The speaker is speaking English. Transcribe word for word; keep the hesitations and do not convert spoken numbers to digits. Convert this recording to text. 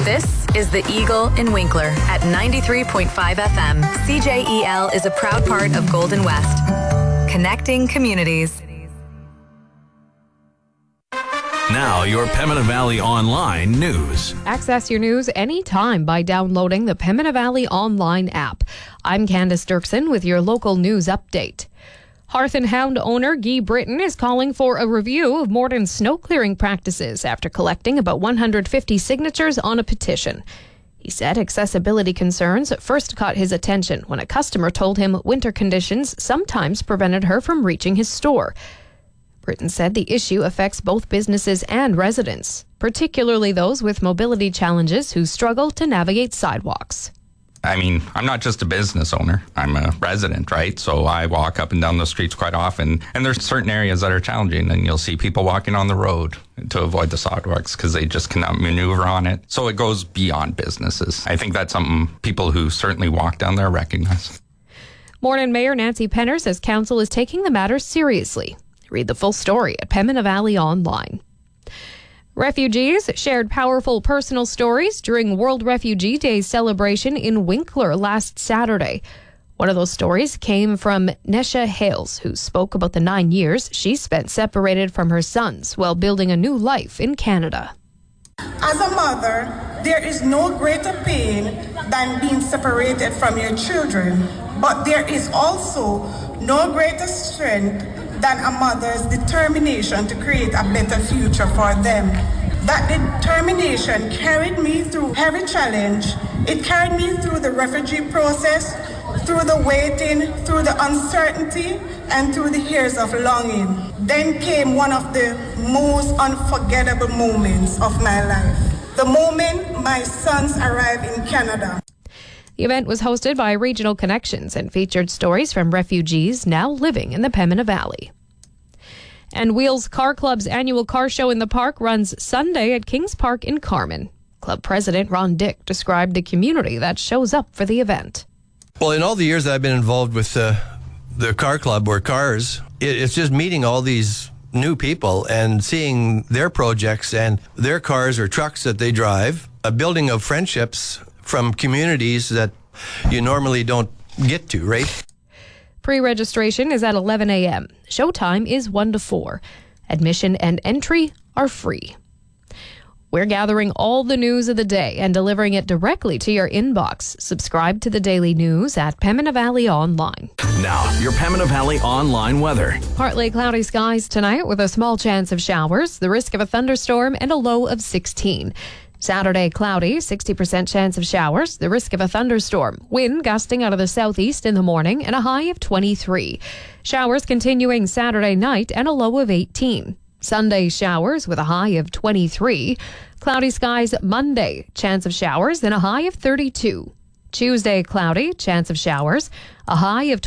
This is The Eagle in Winkler at ninety-three point five F M. C J E L is a proud part of Golden West. Connecting communities. Now, your Pembina Valley Online news. Access your news anytime by downloading the Pembina Valley Online app. I'm Candace Dirksen with your local news update. Hearth and Hound owner Guy Britton is calling for a review of Morton's snow clearing practices after collecting about one hundred fifty signatures on a petition. He said accessibility concerns first caught his attention when a customer told him winter conditions sometimes prevented her from reaching his store. Britton said the issue affects both businesses and residents, particularly those with mobility challenges who struggle to navigate sidewalks. I mean, I'm not just a business owner. I'm a resident, right? So I walk up and down the streets quite often. And there's certain areas that are challenging. And you'll see people walking on the road to avoid the sidewalks because they just cannot maneuver on it. So it goes beyond businesses. I think that's something people who certainly walk down there recognize. Morton Mayor Nancy Penner says council is taking the matter seriously. Read the full story at Pembina Valley Online. Refugees shared powerful personal stories during World Refugee Day celebration in Winkler last Saturday. One of those stories came from Nesha Hales, who spoke about the nine years she spent separated from her sons while building a new life in Canada. As a mother, there is no greater pain than being separated from your children, but there is also no greater strength than a mother's determination to create a better future for them. That determination carried me through every challenge. It carried me through the refugee process, through the waiting, through the uncertainty, and through the years of longing. Then came one of the most unforgettable moments of my life. The moment my sons arrived in Canada. The event was hosted by Regional Connections and featured stories from refugees now living in the Pembina Valley. And Wheels Car Club's annual car show in the park runs Sunday at Kings Park in Carman. Club president Ron Dick described the community that shows up for the event. Well, in all the years that I've been involved with the, the car club or cars, it, it's just meeting all these new people and seeing their projects and their cars or trucks that they drive, a building of friendships from communities that you normally don't get to, right? Pre-registration is at eleven a.m. Showtime is one to four. Admission and entry are free. We're gathering all the news of the day and delivering it directly to your inbox. Subscribe to the daily news at Pembina Valley Online. Now, your Pembina Valley Online weather. Partly cloudy skies tonight with a small chance of showers, the risk of a thunderstorm, and a low of sixteen. Saturday, cloudy, sixty percent chance of showers, the risk of a thunderstorm. Wind gusting out of the southeast in the morning and a high of twenty-three. Showers continuing Saturday night and a low of eighteen. Sunday, showers with a high of twenty-three. Cloudy skies Monday, chance of showers and a high of thirty-two. Tuesday, cloudy, chance of showers, a high of